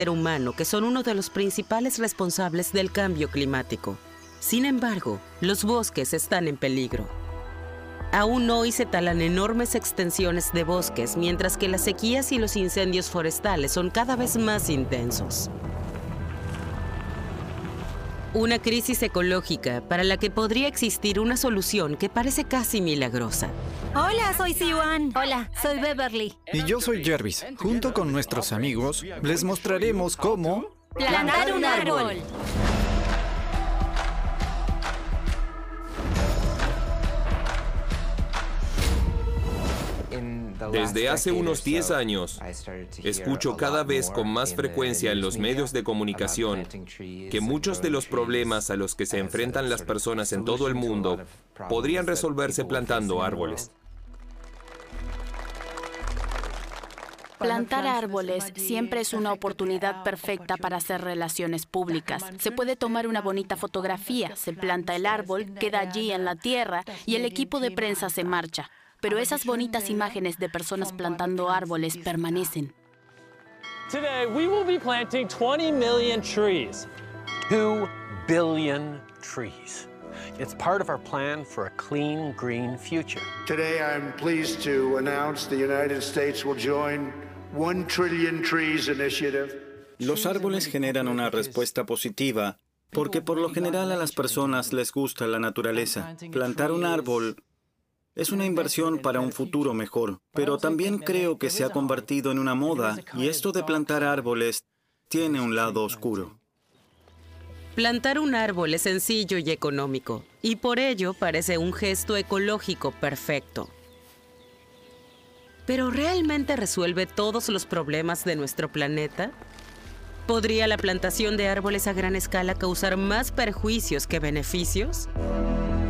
ser humano, que son uno de los principales responsables del cambio climático. Sin embargo, los bosques están en peligro. Aún hoy se talan enormes extensiones de bosques, mientras que las sequías y los incendios forestales son cada vez más intensos. Una crisis ecológica para la que podría existir una solución que parece casi milagrosa. Hola, soy Siwan. Hola, soy Beverly. Y yo soy Jervis. Junto con nuestros amigos, les mostraremos cómo... ¡Plantar un árbol! Desde hace unos 10 años, escucho cada vez con más frecuencia en los medios de comunicación que muchos de los problemas a los que se enfrentan las personas en todo el mundo podrían resolverse plantando árboles. Plantar árboles siempre es una oportunidad perfecta para hacer relaciones públicas. Se puede tomar una bonita fotografía, se planta el árbol, queda allí en la tierra y el equipo de prensa se marcha. Pero esas bonitas imágenes de personas plantando árboles permanecen. Today we will be planting 20 million trees. 2 billion trees. It's part of our plan for a clean, green future. Today I'm pleased to announce the United States will join 1 Trillion Trees Initiative. Los árboles generan una respuesta positiva, porque por lo general a las personas les gusta la naturaleza. Plantar un árbol es una inversión para un futuro mejor, pero también creo que se ha convertido en una moda y esto de plantar árboles tiene un lado oscuro. Plantar un árbol es sencillo y económico, y por ello parece un gesto ecológico perfecto. ¿Pero realmente resuelve todos los problemas de nuestro planeta? ¿Podría la plantación de árboles a gran escala causar más perjuicios que beneficios?